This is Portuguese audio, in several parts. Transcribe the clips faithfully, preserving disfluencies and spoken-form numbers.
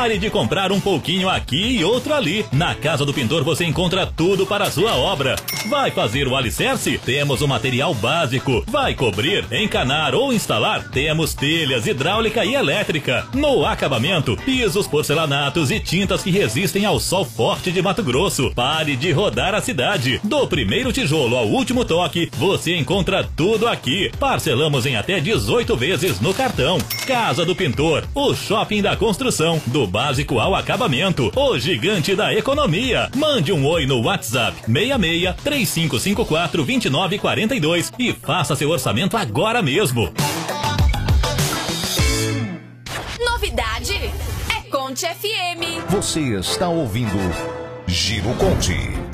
Pare de comprar um pouquinho aqui e outro ali. Na Casa do Pintor você encontra tudo para a sua obra. Vai fazer o alicerce? Temos o material básico. Vai cobrir, encanar ou instalar? Temos telhas, hidráulica e elétrica. No acabamento, pisos, porcelanatos e tintas que resistem ao sol forte de Mato Grosso. Pare de rodar a cidade. Do primeiro tijolo ao último toque, você encontra tudo aqui. Parcelamos em até dezoito vezes no cartão. Casa do Pintor, o shopping da construção, do básico ao acabamento, o gigante da economia. Mande um oi no WhatsApp seis seis, três cinco cinco quatro, dois nove quatro dois e faça seu orçamento agora mesmo. Novidade é Conte F M. Você está ouvindo Giro Conte.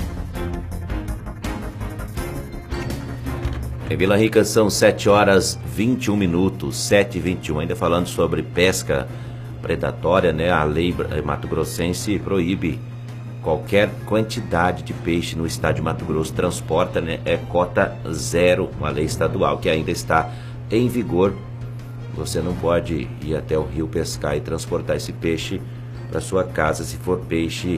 Em Vila Rica são sete horas e vinte e um minutos, sete e vinte e um, ainda falando sobre pesca predatória, né? A lei mato-grossense proíbe qualquer quantidade de peixe no estado de Mato Grosso, transporta, né? É cota zero, uma lei estadual que ainda está em vigor. Você não pode ir até o rio pescar e transportar esse peixe para sua casa se for peixe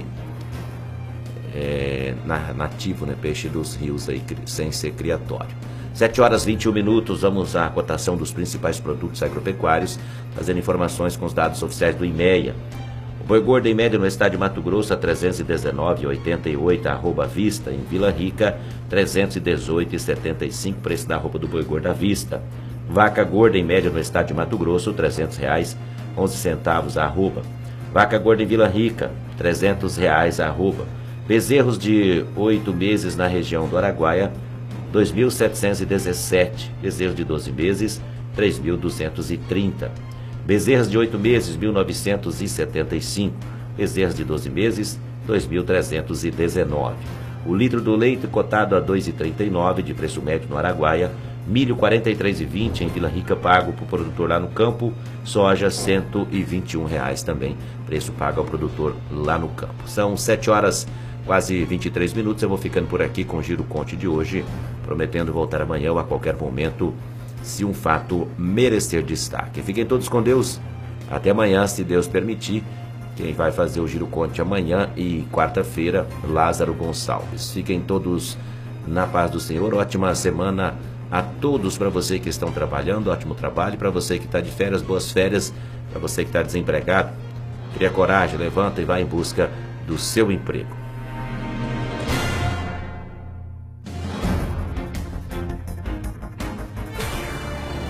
é, nativo, né? Peixe dos rios aí, sem ser criatório. sete horas e vinte e um minutos, vamos à cotação dos principais produtos agropecuários, trazendo informações com os dados oficiais do IMEA. O boi gordo em média no estado de Mato Grosso a trezentos e dezenove reais e oitenta e oito centavos, arroba à vista. Em Vila Rica, trezentos e dezoito reais e setenta e cinco centavos, preço da arroba do boi gordo à vista. Vaca gorda em média no estado de Mato Grosso, trezentos reais e onze centavos, arroba. Vaca gorda em Vila Rica, trezentos reais, arroba. Bezerros de oito meses na região do Araguaia, dois mil setecentos e dezessete. Bezerros de doze meses, três mil duzentos e trinta. Bezerras de oito meses, mil novecentos e setenta e cinco. Bezerras de doze meses, dois mil trezentos e dezenove. O litro do leite cotado a dois reais e trinta e nove de preço médio no Araguaia. Milho quarenta e três reais e vinte em Vila Rica, pago para o produtor lá no campo. Soja cento e vinte e um reais também, preço pago ao produtor lá no campo. São sete horas, quase vinte e três minutos. Eu vou ficando por aqui com o Giro Conte de hoje, prometendo voltar amanhã ou a qualquer momento, se um fato merecer destaque. Fiquem todos com Deus. Até amanhã, se Deus permitir. Quem vai fazer o Giro Conte amanhã e quarta-feira, Lázaro Gonçalves. Fiquem todos na paz do Senhor. Ótima semana a todos, para você que estão trabalhando, ótimo trabalho. Para você que está de férias, boas férias. Para você que está desempregado, cria coragem, levanta e vai em busca do seu emprego.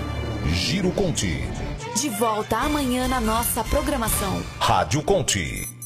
Giro Conte. De volta amanhã na nossa programação. Rádio Conte.